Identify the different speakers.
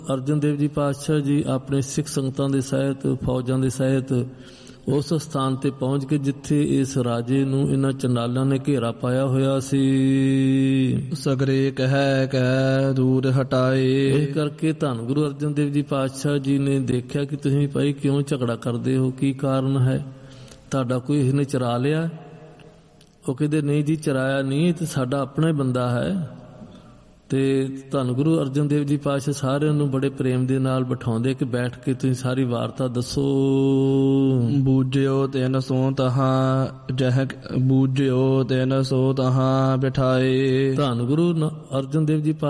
Speaker 1: ਅਰਜਨ ਦੇਵ ਜੀ ਪਾਤਸ਼ਾਹ ਜੀ ਆਪਣੇ ਸਿੱਖ ਸੰਗਤਾਂ ਦੇ ਸਹਿਤ, ਫੌਜਾਂ ਦੇ ਸਹਿਤ ਉਸ ਸਥਾਨ ਤੇ ਪਹੁੰਚ ਕੇ ਜਿੱਥੇ ਇਸ ਰਾਜੇ ਨੂੰ ਇਹਨਾਂ ਚੰਡਾਲਾਂ ਨੇ ਘੇਰਾ ਪਾਇਆ ਹੋਇਆ ਸੀ।
Speaker 2: ਸਗਰੇ ਕਹਿ ਕਹਿ ਦੂਰ ਹਟਾਏ।
Speaker 1: ਇਸ ਕਰਕੇ ਧੰਨ ਗੁਰੂ ਅਰਜਨ ਦੇਵ ਜੀ ਪਾਤਸ਼ਾਹ ਜੀ ਨੇ ਦੇਖਿਆ ਕਿ ਤੁਸੀਂ ਭਾਈ ਕਿਉਂ ਝਗੜਾ ਕਰਦੇ ਹੋ, ਕੀ ਕਾਰਨ ਹੈ, ਤੁਹਾਡਾ ਕੋਈ ਇਸਨੇ ਚਰਾ ਲਿਆ? ਉਹ ਕਹਿੰਦੇ ਨਹੀਂ ਜੀ, ਚਰਾਇਆ ਨਹੀਂ, ਇਹ ਤਾਂ ਸਾਡਾ ਆਪਣਾ ਹੀ ਬੰਦਾ ਹੈ। ਤੇ ਧੰਨ ਗੁਰੂ ਅਰਜਨ ਦੇਵ ਜੀ ਪਾਤਸ਼ਾਹ ਸਾਰਿਆਂ ਨੂੰ ਬੜੇ ਪ੍ਰੇਮ ਦੇ ਨਾਲ ਬਿਠਾਉਂਦੇ ਕਿ ਬੈਠ ਕੇ ਤੁਸੀਂ ਸਾਰੀ ਵਾਰਤਾ ਦੱਸੋ।
Speaker 2: ਬੂਝਿਓ ਤਿਨ ਸੋ ਤਹਾਂ ਜਹ ਬੂਝਿਓ ਤਿਨ ਸੋ ਤਹਾਂ ਬਿਠਾਏ।
Speaker 1: ਧੰਨ ਗੁਰੂ ਅਰਜਨ ਦੇਵ ਜੀ